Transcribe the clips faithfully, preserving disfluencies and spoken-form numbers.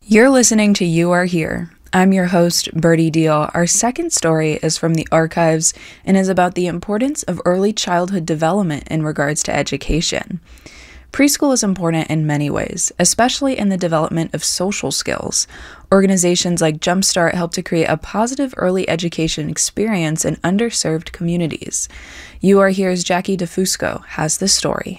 You're listening to You Are Here. I'm your host, Birdie Deal. Our second story is from the archives and is about the importance of early childhood development in regards to education. Preschool is important in many ways, especially in the development of social skills. Organizations like Jumpstart help to create a positive early education experience in underserved communities. You Are Here's Jackie DeFusco has the story.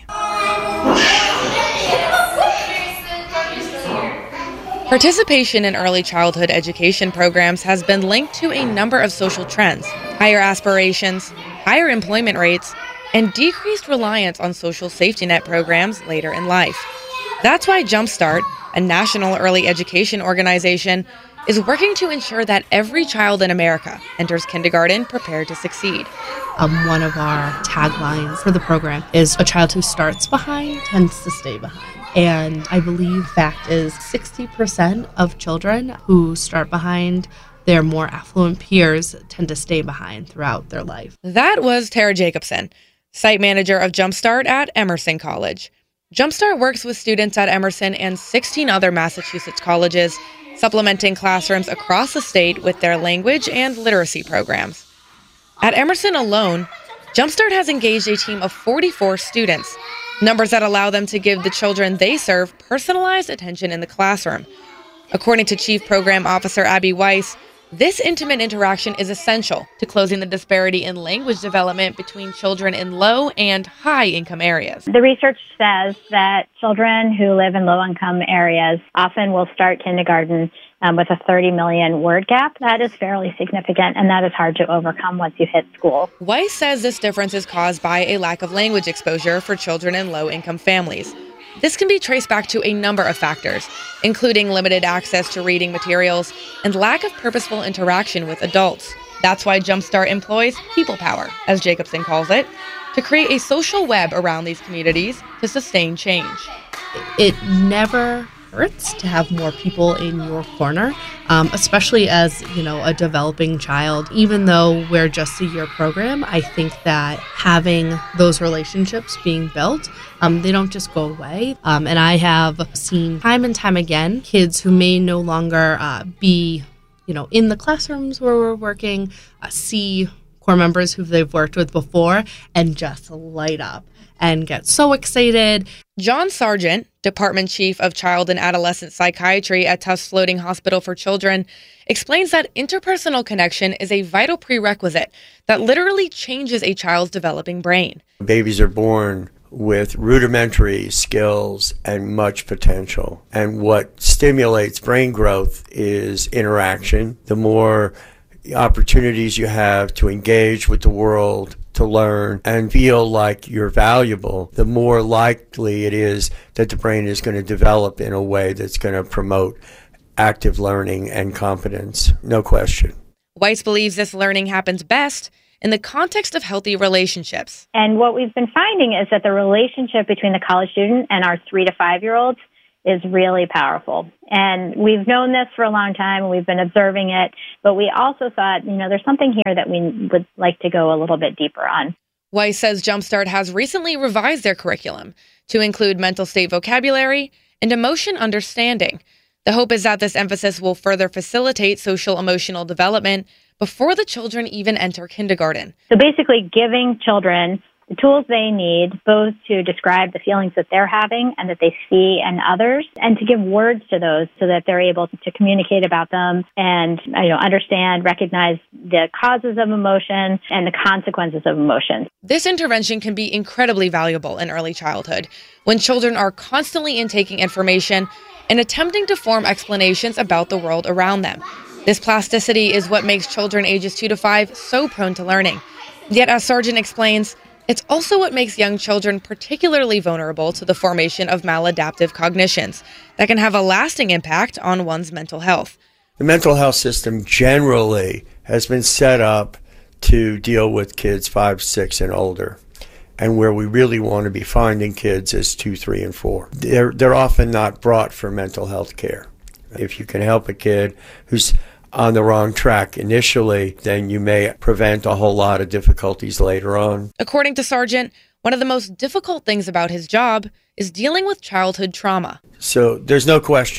Participation in early childhood education programs has been linked to a number of social trends: higher aspirations, higher employment rates, and decreased reliance on social safety net programs later in life. That's why Jumpstart, a national early education organization, is working to ensure that every child in America enters kindergarten prepared to succeed. Um, one of our taglines for the program is "A child who starts behind tends to stay behind." And I believe fact is sixty percent of children who start behind their more affluent peers tend to stay behind throughout their life. That was Tara Jacobson, site manager of Jumpstart at Emerson College. Jumpstart works with students at Emerson and sixteen other Massachusetts colleges, supplementing classrooms across the state with their language and literacy programs. At Emerson alone, Jumpstart has engaged a team of forty-four students, numbers that allow them to give the children they serve personalized attention in the classroom. According to Chief Program Officer Abby Weiss, this intimate interaction is essential to closing the disparity in language development between children in low and high income areas. The research says that children who live in low income areas often will start kindergarten um, with a thirty million word gap. That is fairly significant, and that is hard to overcome once you hit school. Weiss says this difference is caused by a lack of language exposure for children in low income families. This can be traced back to a number of factors, including limited access to reading materials and lack of purposeful interaction with adults. That's why Jumpstart employs people power, as Jacobson calls it, to create a social web around these communities to sustain change. It never hurts to have more people in your corner, um, especially as, you know, a developing child. Even though we're just a year program, I think that having those relationships being built, um, they don't just go away. Um, and I have seen time and time again kids who may no longer uh, be, you know, in the classrooms where we're working, uh, see core members who they've worked with before and just light up and get so excited. John Sargent, Department Chief of Child and Adolescent Psychiatry at Tufts Floating Hospital for Children, explains that interpersonal connection is a vital prerequisite that literally changes a child's developing brain. Babies are born with rudimentary skills and much potential. And what stimulates brain growth is interaction. The more opportunities you have to engage with the world, to learn and feel like you're valuable, the more likely it is that the brain is going to develop in a way that's going to promote active learning and competence. No question. Weiss believes this learning happens best in the context of healthy relationships. And what we've been finding is that the relationship between the college student and our three to five-year-olds is really powerful. And we've known this for a long time, and we've been observing it, but we also thought, you know, there's something here that we would like to go a little bit deeper on. Weiss says Jumpstart has recently revised their curriculum to include mental state vocabulary and emotion understanding. The hope is that this emphasis will further facilitate social emotional development before the children even enter kindergarten. So basically giving children the tools they need both to describe the feelings that they're having and that they see in others, and to give words to those so that they're able to communicate about them and, you know, understand, recognize the causes of emotion and the consequences of emotion. This intervention can be incredibly valuable in early childhood when children are constantly intaking information and attempting to form explanations about the world around them. This plasticity is what makes children ages two to five so prone to learning. Yet, as Sargent explains, it's also what makes young children particularly vulnerable to the formation of maladaptive cognitions that can have a lasting impact on one's mental health. The mental health system generally has been set up to deal with kids five, six, and older. And where we really want to be finding kids is two, three, and four. They're, they're often not brought for mental health care. If you can help a kid who's on the wrong track initially, then you may prevent a whole lot of difficulties later on. According to Sargent, one of the most difficult things about his job is dealing with childhood trauma. So there's no question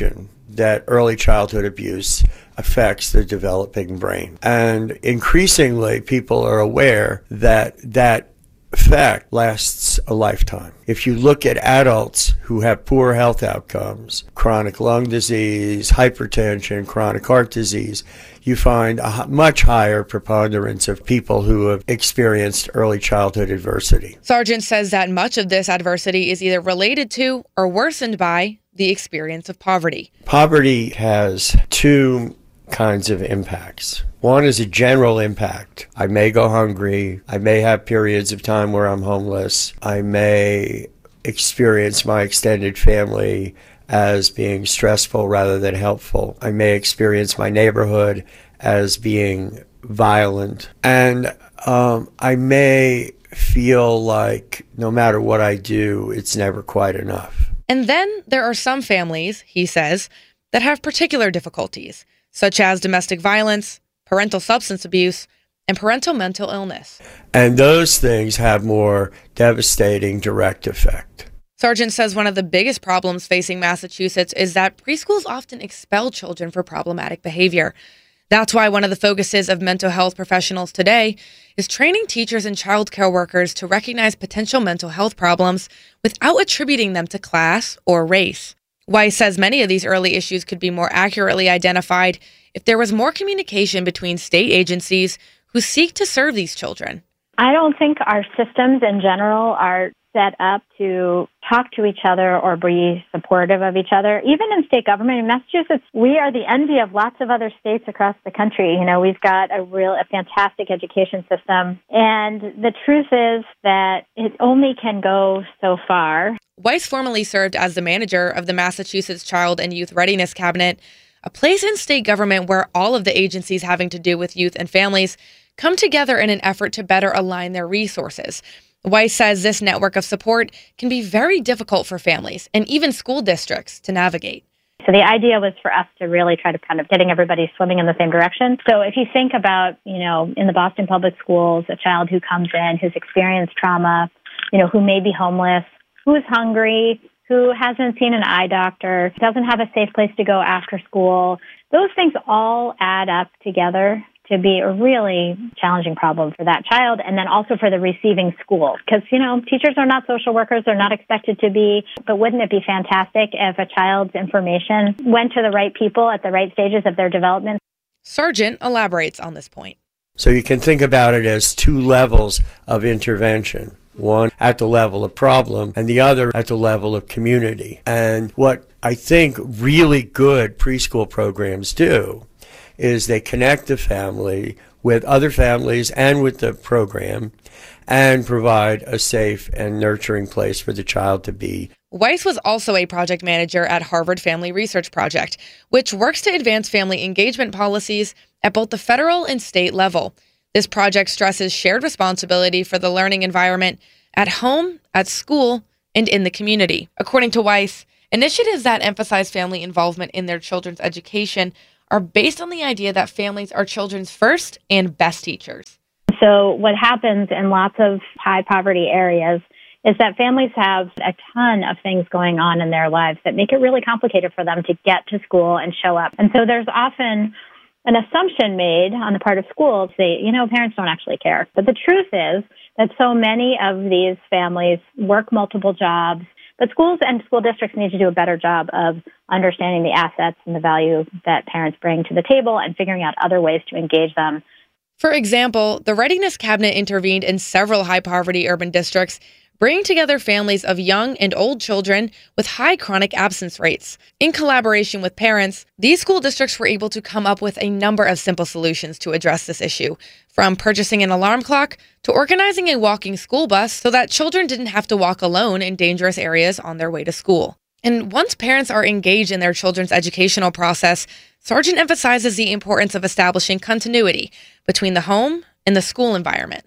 that early childhood abuse affects the developing brain. And increasingly, people are aware that that effect lasts a lifetime. If you look at adults who have poor health outcomes, chronic lung disease, hypertension, chronic heart disease, you find a much higher preponderance of people who have experienced early childhood adversity. Sargent says that much of this adversity is either related to or worsened by the experience of poverty. Poverty has two kinds of impacts. One is a general impact. I may go hungry. I may have periods of time where I'm homeless. I may experience my extended family as being stressful rather than helpful. I may experience my neighborhood as being violent. And um, I may feel like no matter what I do, it's never quite enough. And then there are some families, he says, that have particular difficulties, such as domestic violence, parental substance abuse, and parental mental illness. And those things have more devastating direct effect. Sargent says one of the biggest problems facing Massachusetts is that preschools often expel children for problematic behavior. That's why one of the focuses of mental health professionals today is training teachers and child care workers to recognize potential mental health problems without attributing them to class or race. Weiss says many of these early issues could be more accurately identified if there was more communication between state agencies who seek to serve these children. I don't think our systems in general are set up to talk to each other or be supportive of each other. Even in state government in Massachusetts, we are the envy of lots of other states across the country. You know, we've got a real, a fantastic education system. And the truth is that it only can go so far. Weiss formerly served as the manager of the Massachusetts Child and Youth Readiness Cabinet, a place in state government where all of the agencies having to do with youth and families come together in an effort to better align their resources. Weiss says this network of support can be very difficult for families and even school districts to navigate. So the idea was for us to really try to kind of getting everybody swimming in the same direction. So if you think about, you know, in the Boston Public Schools, a child who comes in, who's experienced trauma, you know, who may be homeless, who's hungry, who hasn't seen an eye doctor, doesn't have a safe place to go after school, those things all add up together to be a really challenging problem for that child and then also for the receiving school. Because, you know, teachers are not social workers, they're not expected to be, but wouldn't it be fantastic if a child's information went to the right people at the right stages of their development? Sargent elaborates on this point. So you can think about it as two levels of intervention. One at the level of problem and the other at the level of community. And what I think really good preschool programs do is they connect the family with other families and with the program and provide a safe and nurturing place for the child to be. Weiss was also a project manager at Harvard Family Research Project, which works to advance family engagement policies at both the federal and state level. This project stresses shared responsibility for the learning environment at home, at school, and in the community. According to Weiss, initiatives that emphasize family involvement in their children's education are based on the idea that families are children's first and best teachers. So what happens in lots of high poverty areas is that families have a ton of things going on in their lives that make it really complicated for them to get to school and show up. And so there's often an assumption made on the part of schools that, you know, parents don't actually care. But the truth is that so many of these families work multiple jobs. But schools and school districts need to do a better job of understanding the assets and the value that parents bring to the table and figuring out other ways to engage them. For example, the Readiness Cabinet intervened in several high-poverty urban districts, bringing together families of young and old children with high chronic absence rates. In collaboration with parents, these school districts were able to come up with a number of simple solutions to address this issue, from purchasing an alarm clock to organizing a walking school bus so that children didn't have to walk alone in dangerous areas on their way to school. And once parents are engaged in their children's educational process, Sargent emphasizes the importance of establishing continuity between the home and the school environment.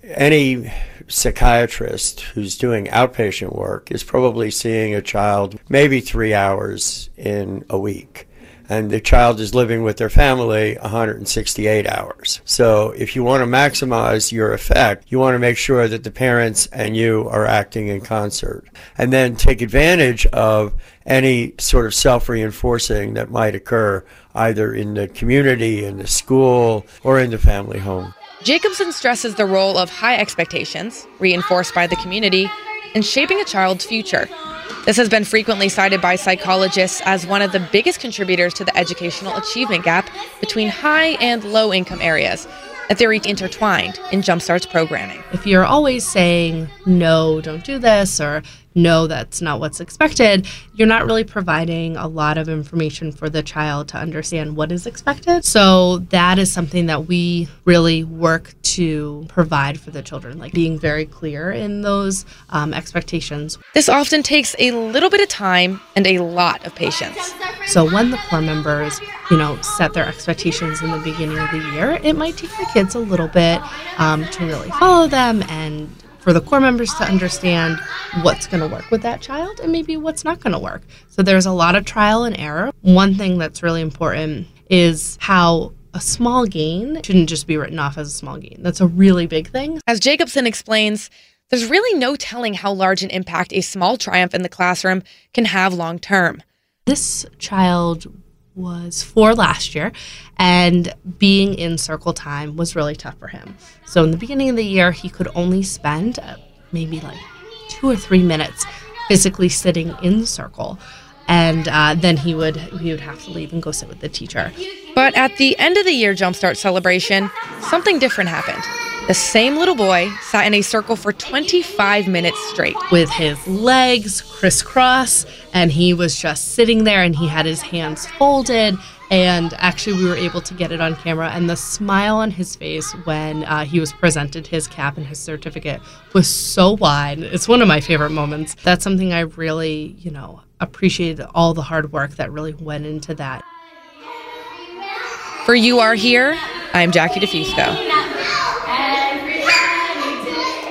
Any psychiatrist who's doing outpatient work is probably seeing a child maybe three hours in a week. and the child is living with their family one hundred sixty-eight hours. So if you want to maximize your effect, you want to make sure that the parents and you are acting in concert, and then take advantage of any sort of self-reinforcing that might occur either in the community, in the school, or in the family home. Jacobson stresses the role of high expectations, reinforced by the community, in shaping a child's future. This has been frequently cited by psychologists as one of the biggest contributors to the educational achievement gap between high and low income areas, a theory intertwined in Jumpstart's programming. If you're always saying, no, don't do this, or no, that's not what's expected, you're not really providing a lot of information for the child to understand what is expected. So that is something that we really work to provide for the children, like being very clear in those um, expectations. This often takes a little bit of time and a lot of patience. So when the core members, you know, set their expectations in the beginning of the year, it might take the kids a little bit um, to really follow them, and for the core members to understand what's going to work with that child and maybe what's not going to work. So there's a lot of trial and error. One thing that's really important is how a small gain shouldn't just be written off as a small gain. That's a really big thing. As Jacobson explains, there's really no telling how large an impact a small triumph in the classroom can have long term. This child was four last year, and being in circle time was really tough for him. So in the beginning of the year, he could only spend uh, maybe like two or three minutes physically sitting in circle, and uh, then he would he would have to leave and go sit with the teacher. But at the end of the year Jumpstart celebration, something different happened. The same little boy sat in a circle for twenty-five minutes straight, with his legs crisscross, and he was just sitting there, and he had his hands folded. And actually, we were able to get it on camera, and the smile on his face when uh, he was presented his cap and his certificate was so wide. It's one of my favorite moments. That's something I really, you know, appreciated, all the hard work that really went into that. For You Are Here, I'm Jackie DeFusco.